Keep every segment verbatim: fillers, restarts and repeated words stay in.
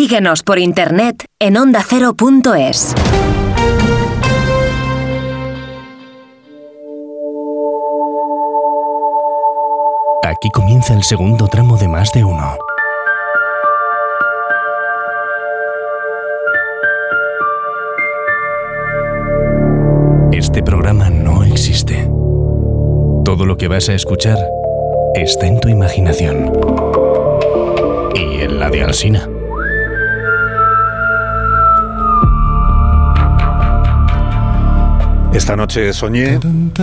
Síguenos por internet en onda cero punto es. Aquí comienza el segundo tramo de Más de Uno. Este programa no existe. Todo lo que vas a escuchar está en tu imaginación. Y en la de Alsina. Esta noche soñé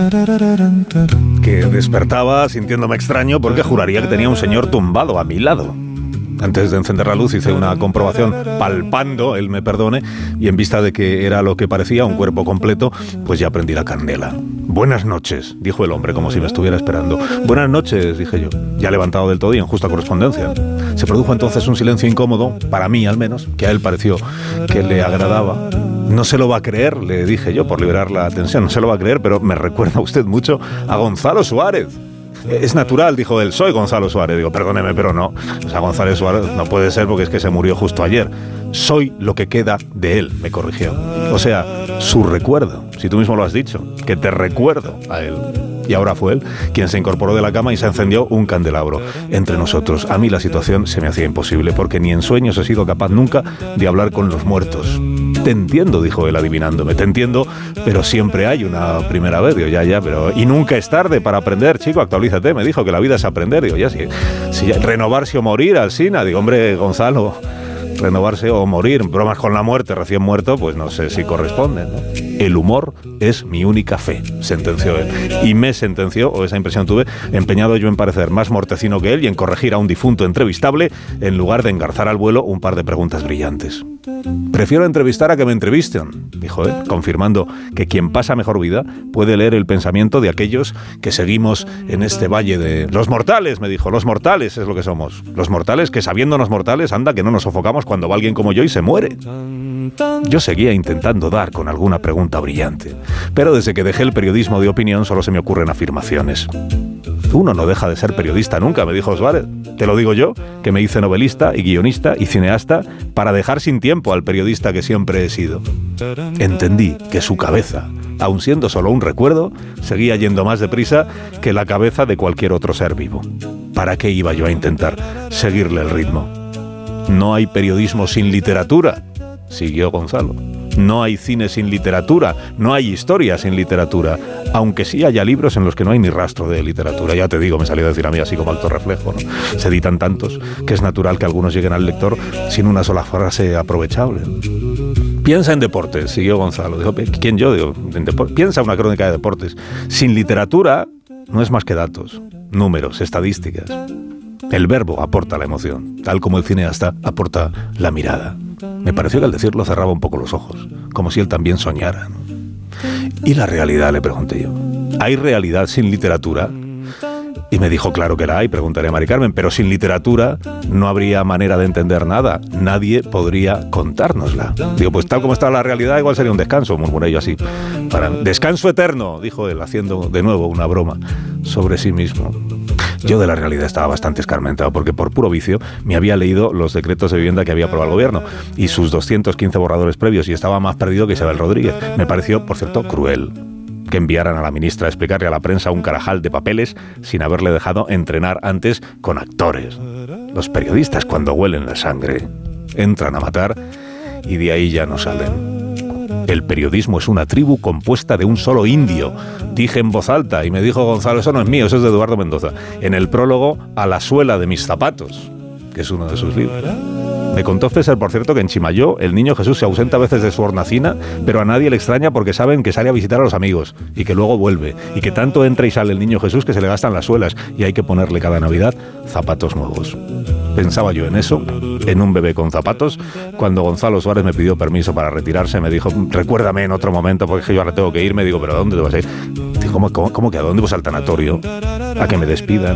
que despertaba sintiéndome extraño porque juraría que tenía un señor tumbado a mi lado. Antes de encender la luz hice una comprobación palpando, él me perdone, y en vista de que era lo que parecía un cuerpo completo, pues ya prendí la candela. Buenas noches, dijo el hombre como si me estuviera esperando. Buenas noches, dije yo, ya levantado del todo y en justa correspondencia. Se produjo entonces un silencio incómodo, para mí al menos, que a él pareció que le agradaba. No se lo va a creer, le dije yo, por liberar la tensión, no se lo va a creer, pero me recuerda usted mucho a Gonzalo Suárez. Es natural, dijo él, soy Gonzalo Suárez. Digo, perdóneme, pero no. O sea, Gonzalo Suárez no puede ser porque es que se murió justo ayer. Soy lo que queda de él, me corrigió. O sea, su recuerdo, si tú mismo lo has dicho, que te recuerdo a él. Y ahora fue él quien se incorporó de la cama y se encendió un candelabro entre nosotros. A mí la situación se me hacía imposible porque ni en sueños he sido capaz nunca de hablar con los muertos. Te entiendo, dijo él adivinándome, te entiendo, pero siempre hay una primera vez. Digo, ya, ya, pero... Y nunca es tarde para aprender, chico, actualízate. Me dijo que la vida es aprender. Digo, ya, sí, si ya, renovarse o morir, Alsina. Digo, hombre, Gonzalo, renovarse o morir, bromas con la muerte, recién muerto, pues no sé si corresponden, ¿no? El humor es mi única fe, sentenció él. Y me sentenció, o esa impresión tuve, empeñado yo en parecer más mortecino que él y en corregir a un difunto entrevistable en lugar de engarzar al vuelo un par de preguntas brillantes. Prefiero entrevistar a que me entrevisten, dijo él, confirmando que quien pasa mejor vida puede leer el pensamiento de aquellos que seguimos en este valle de... Los mortales, me dijo, los mortales es lo que somos. Los mortales que sabiéndonos mortales, anda que no nos sofocamos cuando va alguien como yo y se muere. Yo seguía intentando dar con alguna pregunta brillante, pero desde que dejé el periodismo de opinión solo se me ocurren afirmaciones. Uno no deja de ser periodista nunca, me dijo Suárez. Te lo digo yo, que me hice novelista y guionista y cineasta para dejar sin tiempo al periodista que siempre he sido. Entendí que su cabeza, aun siendo solo un recuerdo, seguía yendo más deprisa que la cabeza de cualquier otro ser vivo. ¿Para qué iba yo a intentar seguirle el ritmo? No hay periodismo sin literatura, siguió Gonzalo. No hay cine sin literatura, no hay historia sin literatura, aunque sí haya libros en los que no hay ni rastro de literatura. Ya te digo, me salió a decir a mí así como acto reflejo, ¿no? Se editan tantos que es natural que algunos lleguen al lector sin una sola frase aprovechable. Piensa en deportes, siguió Gonzalo. Dijo, ¿quién yo? Digo, en depor- piensa una crónica de deportes. Sin literatura no es más que datos, números, estadísticas. El verbo aporta la emoción, tal como el cineasta aporta la mirada. Me pareció que al decirlo cerraba un poco los ojos, como si él también soñara, ¿no? ¿Y la realidad?, le pregunté yo. ¿Hay realidad sin literatura? Y me dijo, claro que la hay, preguntaré a Mari Carmen, pero sin literatura no habría manera de entender nada. Nadie podría contárnosla. Digo, pues tal como está la realidad, igual sería un descanso, murmuré yo así. Para... Descanso eterno, dijo él, haciendo de nuevo una broma sobre sí mismo. Yo de la realidad estaba bastante escarmentado porque por puro vicio me había leído los decretos de vivienda que había aprobado el gobierno y sus doscientos quince borradores previos y estaba más perdido que Isabel Rodríguez. Me pareció, por cierto, cruel que enviaran a la ministra a explicarle a la prensa un carajal de papeles sin haberle dejado entrenar antes con actores. Los periodistas, cuando huelen la sangre, entran a matar y de ahí ya no salen. El periodismo es una tribu compuesta de un solo indio, dije en voz alta, y me dijo Gonzalo, eso no es mío, eso es de Eduardo Mendoza, en el prólogo a La suela de mis zapatos, que es uno de sus libros. Me contó César, por cierto, que en Chimayó el niño Jesús se ausenta a veces de su hornacina, pero a nadie le extraña porque saben que sale a visitar a los amigos y que luego vuelve, y que tanto entra y sale el niño Jesús que se le gastan las suelas y hay que ponerle cada Navidad zapatos nuevos. Pensaba yo en eso, en un bebé con zapatos, cuando Gonzalo Suárez me pidió permiso para retirarse. Me dijo, recuérdame en otro momento porque yo ahora tengo que ir. Me digo, ¿pero a dónde te vas a ir? Digo, ¿cómo, cómo, cómo que a dónde? Pues al tanatorio, a que me despidan.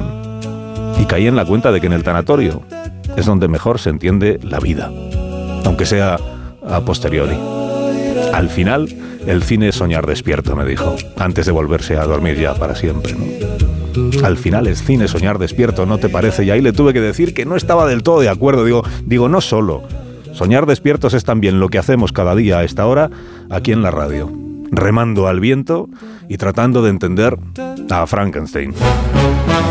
Y caí en la cuenta de que en el tanatorio es donde mejor se entiende la vida, aunque sea a posteriori. Al final, el cine es soñar despierto, me dijo, antes de volverse a dormir ya para siempre, ¿no? Al final es cine soñar despierto, ¿no te parece? Y ahí le tuve que decir que no estaba del todo de acuerdo. Digo, digo no solo Soñar despiertos es también lo que hacemos cada día a esta hora aquí en la radio, remando al viento y tratando de entender a Frankenstein.